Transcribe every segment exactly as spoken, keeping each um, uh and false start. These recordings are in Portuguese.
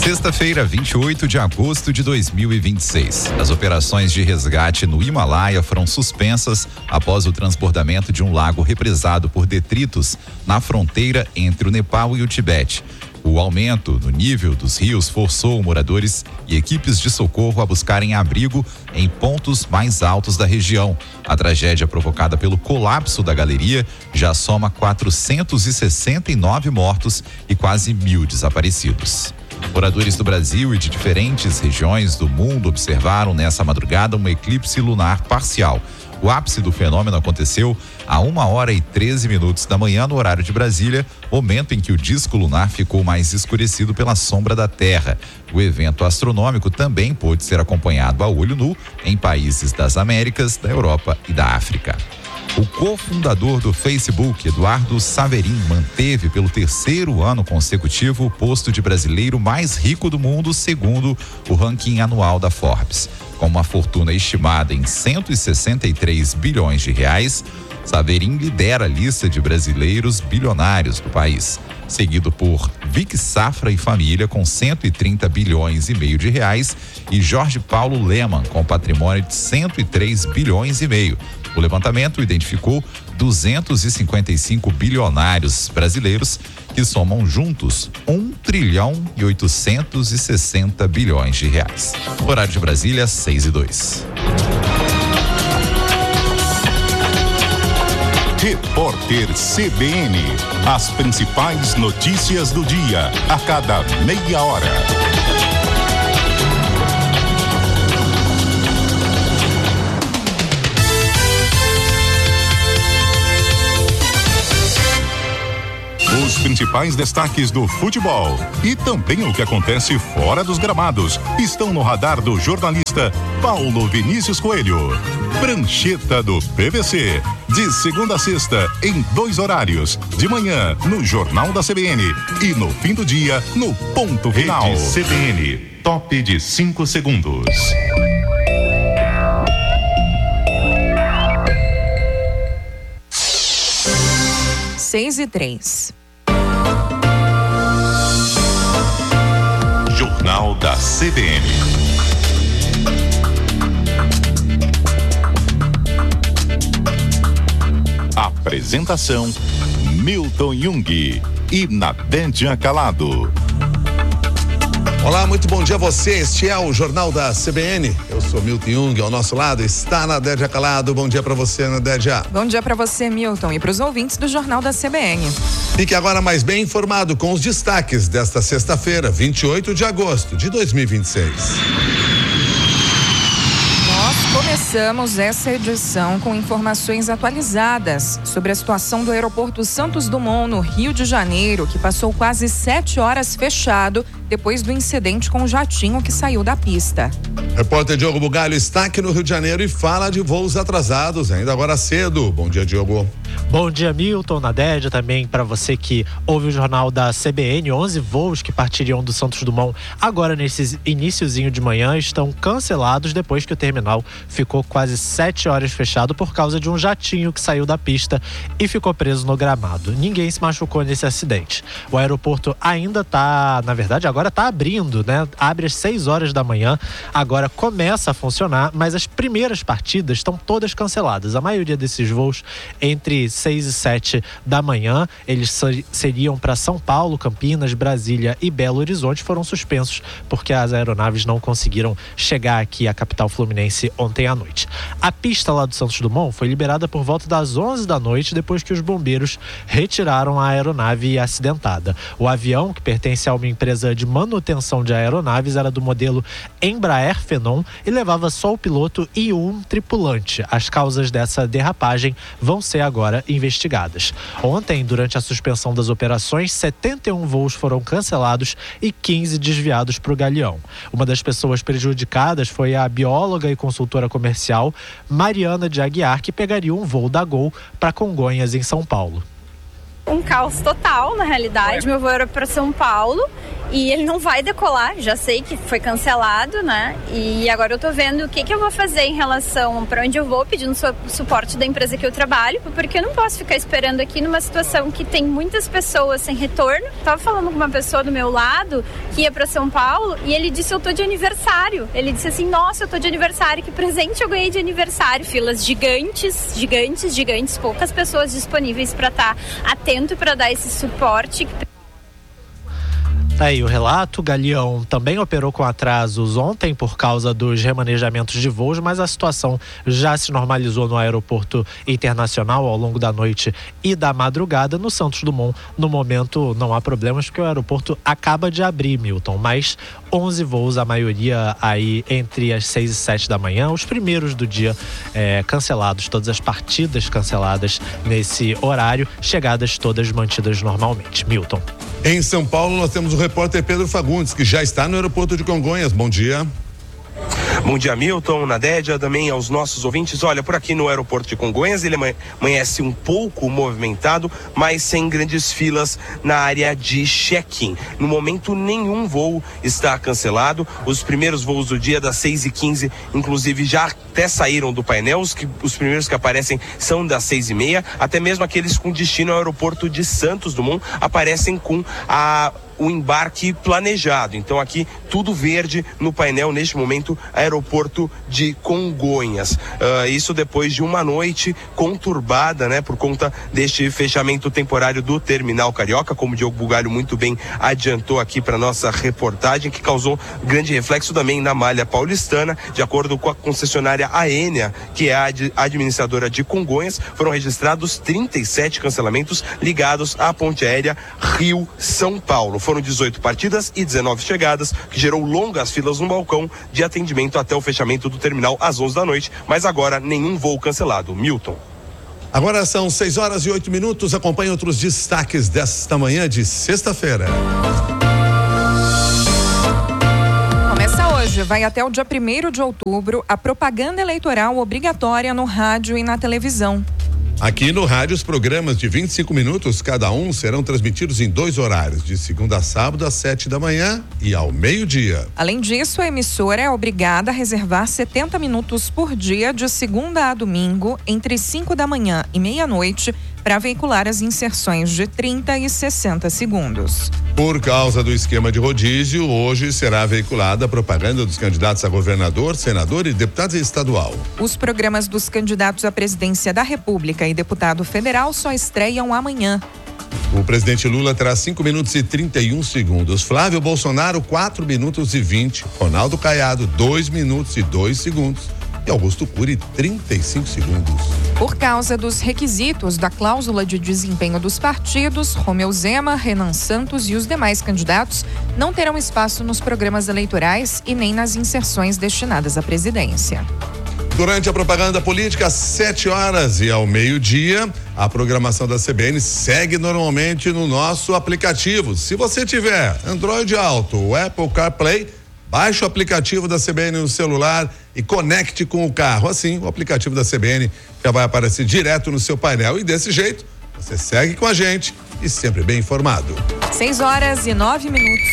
Sexta-feira, vinte e oito de agosto de dois mil e vinte e seis. As operações de resgate no Himalaia foram suspensas após o transbordamento de um lago represado por detritos na fronteira entre o Nepal e o Tibete. O aumento no nível dos rios forçou moradores e equipes de socorro a buscarem abrigo em pontos mais altos da região. A tragédia provocada pelo colapso da galeria já soma quatrocentos e sessenta e nove mortos e quase mil desaparecidos. Moradores do Brasil e de diferentes regiões do mundo observaram nessa madrugada um eclipse lunar parcial. O ápice do fenômeno aconteceu a uma hora e treze minutos da manhã no horário de Brasília, momento em que o disco lunar ficou mais escurecido pela sombra da Terra. O evento astronômico também pôde ser acompanhado a olho nu em países das Américas, da Europa e da África. O cofundador do Facebook, Eduardo Saverin, manteve pelo terceiro ano consecutivo o posto de brasileiro mais rico do mundo, segundo o ranking anual da Forbes. Com uma fortuna estimada em cento e sessenta e três bilhões de reais, Saverin lidera a lista de brasileiros bilionários do país, seguido por Vic Safra e família com cento e trinta bilhões e meio de reais e Jorge Paulo Lemann com patrimônio de cento e três bilhões e meio. O levantamento identificou duzentos e cinquenta e cinco bilionários brasileiros que somam juntos um trilhão e oitocentos e sessenta bilhões de reais. Horário de Brasília, seis e dois. Repórter C B N. As principais notícias do dia, a cada meia hora. Os principais destaques do futebol e também o que acontece fora dos gramados estão no radar do jornalista Paulo Vinícius Coelho. Prancheta do P V C, de segunda a sexta, em dois horários, de manhã no Jornal da C B N e no fim do dia no Ponto Final. Rede C B N, top de cinco segundos. Seis e três. Jornal da C B N. Apresentação: Milton Jung e Nadédia Calado. Olá, muito bom dia a você. Este é o Jornal da C B N. Eu sou Milton Jung, ao nosso lado está Nadédia Calado. Bom dia para você, Nadédia. Bom dia para você, Milton, e para os ouvintes do Jornal da C B N. Fique agora mais bem informado com os destaques desta sexta-feira, vinte e oito de agosto de dois mil e vinte e seis. Começamos essa edição com informações atualizadas sobre a situação do aeroporto Santos Dumont, no Rio de Janeiro, que passou quase sete horas fechado depois do incidente com o jatinho que saiu da pista. Repórter Diogo Bugalho está aqui no Rio de Janeiro e fala de voos atrasados, ainda agora cedo. Bom dia, Diogo. Bom dia, Milton, Nadédia, também para você que ouve o jornal da C B N. onze voos que partiriam do Santos Dumont agora nesse iniciozinho de manhã estão cancelados depois que o terminal ficou quase sete horas fechado por causa de um jatinho que saiu da pista e ficou preso no gramado. Ninguém se machucou nesse acidente. O aeroporto ainda está, na verdade, agora está abrindo, né? Abre às seis horas da manhã, agora começa a funcionar, mas as primeiras partidas estão todas canceladas. A maioria desses voos entre seis e sete da manhã, eles seriam para São Paulo, Campinas, Brasília e Belo Horizonte, foram suspensos porque as aeronaves não conseguiram chegar aqui à capital fluminense ontem à noite. A pista lá do Santos Dumont foi liberada por volta das onze da noite, depois que os bombeiros retiraram a aeronave acidentada. O avião, que pertence a uma empresa de manutenção de aeronaves, era do modelo Embraer Phenom e levava só o piloto e um tripulante. As causas dessa derrapagem vão ser agora investigadas. Ontem, durante a suspensão das operações, setenta e um voos foram cancelados e quinze desviados para o Galeão. Uma das pessoas prejudicadas foi a bióloga e consultora comercial Mariana de Aguiar, que pegaria um voo da Gol para Congonhas, em São Paulo. Um caos total, na realidade. Meu voo era para São Paulo e ele não vai decolar, já sei que foi cancelado, né? E agora eu tô vendo o que que eu vou fazer em relação para onde eu vou, pedindo o suporte da empresa que eu trabalho, porque eu não posso ficar esperando aqui numa situação que tem muitas pessoas sem retorno. Tava falando com uma pessoa do meu lado que ia para São Paulo e ele disse: eu tô de aniversário. Ele disse assim: nossa, eu tô de aniversário, que presente eu ganhei de aniversário. Filas gigantes, gigantes, gigantes, poucas pessoas disponíveis para estar atento para dar esse suporte. Tá aí o relato. Galeão também operou com atrasos ontem por causa dos remanejamentos de voos, mas a situação já se normalizou no aeroporto internacional ao longo da noite e da madrugada. No Santos Dumont, no momento, não há problemas porque o aeroporto acaba de abrir, Milton, mas onze voos, a maioria aí entre as seis e sete da manhã, os primeiros do dia é, cancelados, todas as partidas canceladas nesse horário, chegadas todas mantidas normalmente. Milton. Em São Paulo, nós temos o repórter Pedro Fagundes, que já está no aeroporto de Congonhas. Bom dia. Bom dia, Milton, Nadédia, também aos nossos ouvintes. Olha, por aqui no aeroporto de Congonhas, ele amanhece um pouco movimentado, mas sem grandes filas na área de check-in. No momento, nenhum voo está cancelado. Os primeiros voos do dia, das seis e quinze, inclusive, já até saíram do painel. Os, que, os primeiros que aparecem são das seis e meia. Até mesmo aqueles com destino ao aeroporto de Santos Dumont aparecem com a... o embarque planejado. Então aqui tudo verde no painel neste momento, aeroporto de Congonhas. Uh, isso depois de uma noite conturbada, né, por conta deste fechamento temporário do terminal Carioca, como o Diogo Bugalho muito bem adiantou aqui para nossa reportagem, que causou grande reflexo também na malha paulistana. De acordo com a concessionária Aénia, que é a ad- administradora de Congonhas, foram registrados trinta e sete cancelamentos ligados à ponte aérea Rio-São Paulo. Foram dezoito partidas e dezenove chegadas, que gerou longas filas no balcão de atendimento até o fechamento do terminal às onze da noite, mas agora nenhum voo cancelado. Milton. Agora são seis horas e oito minutos. Acompanhe outros destaques desta manhã de sexta-feira. Começa hoje, vai até o dia primeiro de outubro, a propaganda eleitoral obrigatória no rádio e na televisão. Aqui no rádio, os programas de vinte e cinco minutos cada um serão transmitidos em dois horários, de segunda a sábado às sete da manhã e ao meio-dia. Além disso, a emissora é obrigada a reservar setenta minutos por dia de segunda a domingo, entre cinco da manhã e meia-noite, para veicular as inserções de trinta e sessenta segundos. Por causa do esquema de rodízio, hoje será veiculada a propaganda dos candidatos a governador, senador e deputado estadual. Os programas dos candidatos à presidência da República e deputado federal só estreiam amanhã. O presidente Lula terá cinco minutos e trinta e um segundos. Flávio Bolsonaro, quatro minutos e vinte. Ronaldo Caiado, dois minutos e dois segundos. E Augusto Cury, trinta e cinco segundos. Por causa dos requisitos da cláusula de desempenho dos partidos, Romeu Zema, Renan Santos e os demais candidatos não terão espaço nos programas eleitorais e nem nas inserções destinadas à presidência. Durante a propaganda política, às sete horas e ao meio-dia, a programação da C B N segue normalmente no nosso aplicativo. Se você tiver Android Auto ou Apple CarPlay, baixe o aplicativo da C B N no celular e conecte com o carro. Assim, o aplicativo da C B N já vai aparecer direto no seu painel e desse jeito, você segue com a gente e sempre bem informado. Seis horas e nove minutos.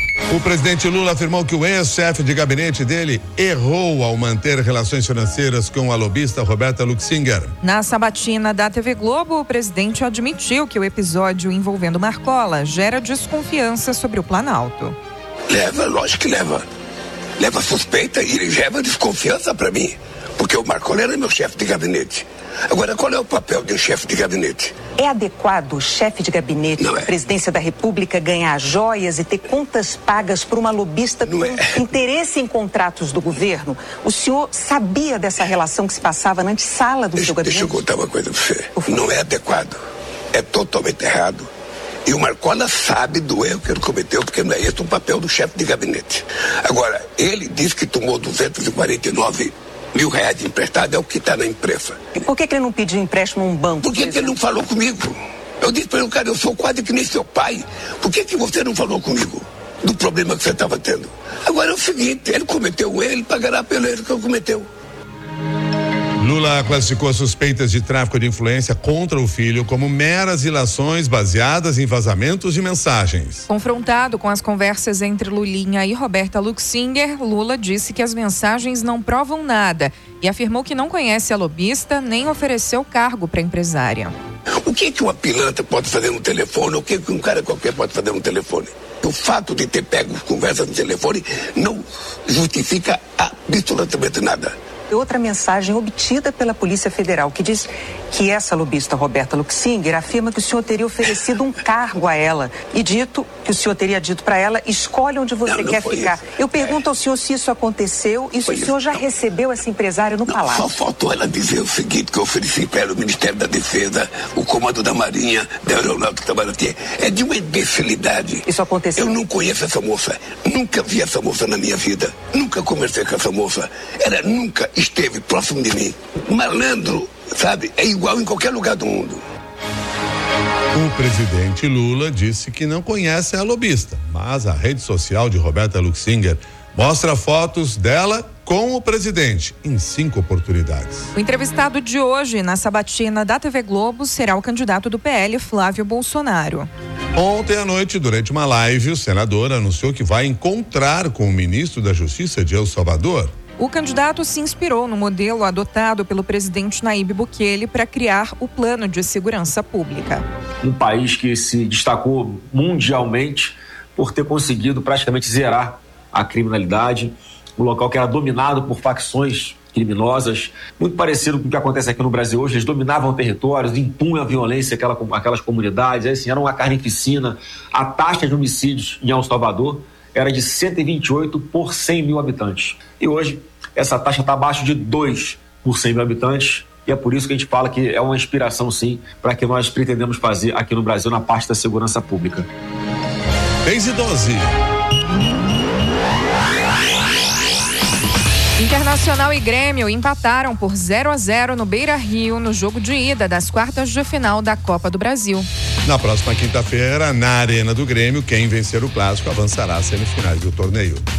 O presidente Lula afirmou que o ex-chefe de gabinete dele errou ao manter relações financeiras com a lobista Roberta Luxinger. Na sabatina da T V Globo, o presidente admitiu que o episódio envolvendo Marcola gera desconfiança sobre o Planalto. Leva, lógico que leva. Leva suspeita e leva desconfiança para mim. Porque o Marcola era meu chefe de gabinete. Agora, qual é o papel de um chefe de gabinete? É adequado o chefe de gabinete da presidência da República ganhar joias e ter contas pagas por uma lobista com interesse em contratos do governo? O senhor sabia dessa relação que se passava na antessala do seu gabinete? Deixa eu contar uma coisa para você. Não é adequado. É totalmente errado. E o Marcola sabe do erro que ele cometeu, porque não é esse o papel do chefe de gabinete. Agora, ele disse que tomou duzentos e quarenta e nove mil reais de emprestado, é o que está na imprensa. E por que, que ele não pediu empréstimo num banco? Por que, que ele não falou comigo? Eu disse para ele, cara, eu sou quase que nem seu pai. Por que, que você não falou comigo do problema que você estava tendo? Agora é o seguinte, ele cometeu um erro, ele pagará pelo erro que ele cometeu. Lula classificou suspeitas de tráfico de influência contra o filho como meras ilações baseadas em vazamentos de mensagens. Confrontado com as conversas entre Lulinha e Roberta Luxinger, Lula disse que as mensagens não provam nada e afirmou que não conhece a lobista nem ofereceu cargo para a empresária. O que que uma pilantra pode fazer no telefone? O que que um cara qualquer pode fazer no telefone? O fato de ter pego conversa no telefone não justifica absolutamente nada. Outra mensagem obtida pela Polícia Federal que diz que essa lobista Roberta Luxinger afirma que o senhor teria oferecido um cargo a ela e dito que o senhor teria dito para ela, escolhe onde você não, não quer ficar. Isso. Eu pergunto ao senhor se isso aconteceu e se o senhor já não. recebeu essa empresária no não, palácio. Só faltou ela dizer o seguinte, que eu ofereci para ela o Ministério da Defesa, o Comando da Marinha, da Aeronáutica Itamaraty. É de uma imbecilidade. Isso aconteceu? Eu não conheço essa moça, nunca vi essa moça na minha vida, nunca conversei com essa moça, ela nunca esteve próximo de mim. Malandro, sabe? É igual em qualquer lugar do mundo. O presidente Lula disse que não conhece a lobista, mas a rede social de Roberta Luxinger mostra fotos dela com o presidente em cinco oportunidades. O entrevistado de hoje na sabatina da T V Globo será o candidato do P L, Flávio Bolsonaro. Ontem à noite, durante uma live, o senador anunciou que vai encontrar com o ministro da Justiça de El Salvador. O candidato se inspirou no modelo adotado pelo presidente Nayib Bukele para criar o Plano de Segurança Pública. Um país que se destacou mundialmente por ter conseguido praticamente zerar a criminalidade, um local que era dominado por facções criminosas, muito parecido com o que acontece aqui no Brasil hoje. Eles dominavam territórios, impunham a violência àquela, àquelas comunidades, assim, era uma carnificina. A taxa de homicídios em El Salvador era de cento e vinte e oito por cem mil habitantes. E hoje, essa taxa está abaixo de dois por cem mil habitantes. E é por isso que a gente fala que é uma inspiração, sim, para que nós pretendemos fazer aqui no Brasil na parte da segurança pública. seis e doze. Internacional e Grêmio empataram por zero a zero no Beira-Rio no jogo de ida das quartas de final da Copa do Brasil. Na próxima quinta-feira, na Arena do Grêmio, quem vencer o clássico avançará às semifinais do torneio.